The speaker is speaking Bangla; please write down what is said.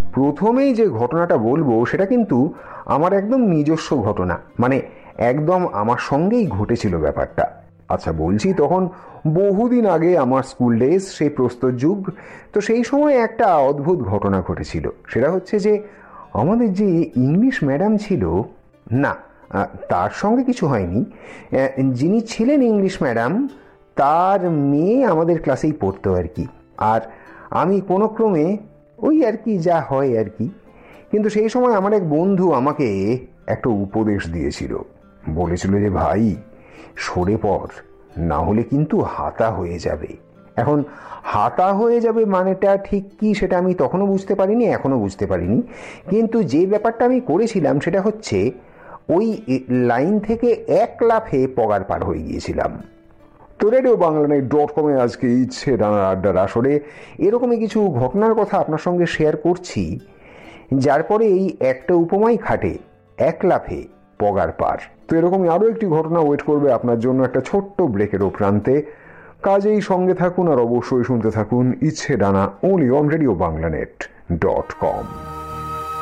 প্রথমেই যে ঘটনাটা বলবো সেটা কিন্তু আমার একদম নিজস্ব ঘটনা, মানে একদম আমার সঙ্গেই ঘটেছিল ব্যাপারটা। আচ্ছা বলছি, তখন বহুদিন আগে আমার স্কুল ডেজ, সেই প্রস্তর যুগ। তো সেই সময় একটা অদ্ভুত ঘটনা ঘটেছিল। সেটা হচ্ছে যে আমাদের যে ইংলিশ ম্যাডাম ছিল, না তার সঙ্গে কিছু হয়নি, যিনি ছিলেন ইংলিশ ম্যাডাম তার মেয়ে আমাদের ক্লাসেই পড়তো আর কি। আর আমি কোনো ক্রমে ওই আর কি যা হয় আর কি। কিন্তু সেই সময় আমার এক বন্ধু আমাকে একটা উপদেশ দিয়েছিল। বলেছিল যে ভাই, সরে পড়, না হলে কিন্তু হাতা হয়ে যাবে। এখন হাতা হয়ে যাবে মানেটা ঠিক কি সেটা আমি তখনও বুঝতে পারিনি, এখনো বুঝতে পারিনি। কিন্তু যে ব্যাপারটা আমি করেছিলাম সেটা হচ্ছে ওই লাইন থেকে এক লাফে পগার পার হয়ে গিয়েছিলাম। তো রেডিও বাংলানিউজ.com আজকে ইচ্ছে ডানার আড্ডার আসরে এরকমই কিছু ঘটনার কথা আপনার সঙ্গে শেয়ার করছি, যার পরে এই একটা উপমাই খাটে, এক লাফে পগার পার। তো এরকমই আরও একটি ঘটনা ওয়েট করবে আপনার জন্য একটা ছোট্ট ব্রেকেরও প্রান্তে। কাজেই সঙ্গে থাকুন আর অবশ্যই শুনতে থাকুন ইচ্ছে ডানা, only on RadioBanglaNet.com।